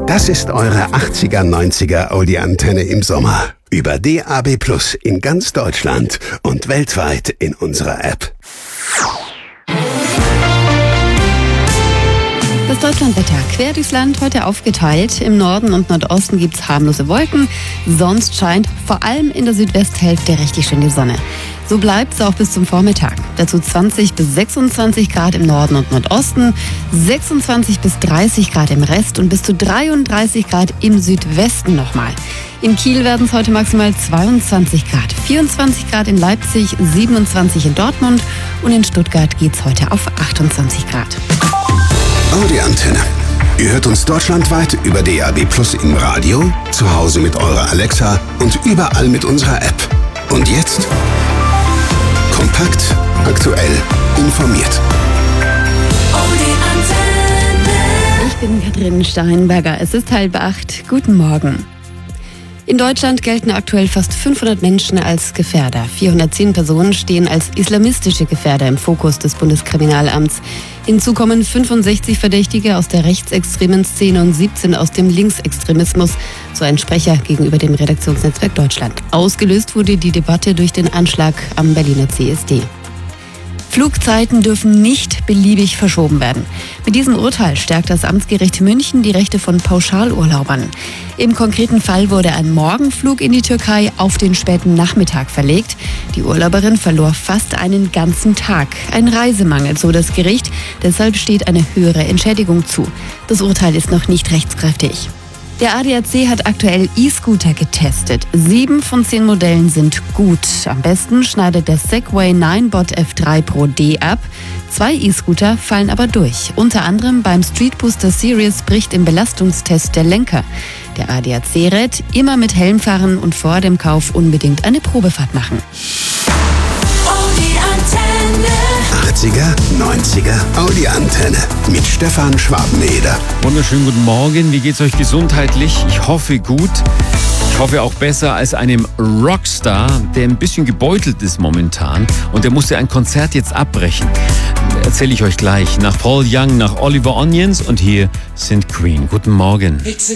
Das ist eure 80er, 90er Audi-Antenne im Sommer. Über DAB+ in ganz Deutschland und weltweit in unserer App. Das Deutschlandwetter quer durchs Land, heute aufgeteilt. Im Norden und Nordosten gibt's harmlose Wolken. Sonst scheint vor allem in der Südwesthälfte richtig schön die Sonne. So bleibt's auch bis zum Vormittag. Dazu 20 bis 26 Grad im Norden und Nordosten, 26 bis 30 Grad im Rest und bis zu 33 Grad im Südwesten nochmal. In Kiel werden es heute maximal 22 Grad, 24 Grad in Leipzig, 27 in Dortmund und in Stuttgart geht's heute auf 28 Grad. Audi-Antenne. Ihr hört uns deutschlandweit über DAB+ im Radio, zu Hause mit eurer Alexa und überall mit unserer App. Und jetzt kompakt, aktuell, informiert. Ich bin Katrin Steinberger. Es ist 7:30. Guten Morgen. In Deutschland gelten aktuell fast 500 Menschen als Gefährder. 410 Personen stehen als islamistische Gefährder im Fokus des Bundeskriminalamts. Hinzu kommen 65 Verdächtige aus der rechtsextremen Szene und 17 aus dem Linksextremismus, so ein Sprecher gegenüber dem Redaktionsnetzwerk Deutschland. Ausgelöst wurde die Debatte durch den Anschlag am Berliner CSD. Flugzeiten dürfen nicht beliebig verschoben werden. Mit diesem Urteil stärkt das Amtsgericht München die Rechte von Pauschalurlaubern. Im konkreten Fall wurde ein Morgenflug in die Türkei auf den späten Nachmittag verlegt. Die Urlauberin verlor fast einen ganzen Tag. Ein Reisemangel, so das Gericht. Deshalb steht eine höhere Entschädigung zu. Das Urteil ist noch nicht rechtskräftig. Der ADAC hat aktuell E-Scooter getestet. 7 von 10 Modellen sind gut. Am besten schneidet der Segway Ninebot F3 Pro D ab. 2 E-Scooter fallen aber durch. Unter anderem beim Street Booster Series bricht im Belastungstest der Lenker. Der ADAC rät, immer mit Helm fahren und vor dem Kauf unbedingt eine Probefahrt machen. 80er, 90er Audi-Antenne mit Stefan Schwabeneder. Wunderschönen guten Morgen. Wie geht's euch gesundheitlich? Ich hoffe gut. Ich hoffe auch besser als einem Rockstar, der ein bisschen gebeutelt ist momentan. Und der musste ein Konzert jetzt abbrechen. Erzähle ich euch gleich. Nach Paul Young, nach Oliver Onions und hier sind Queen. Guten Morgen. It's a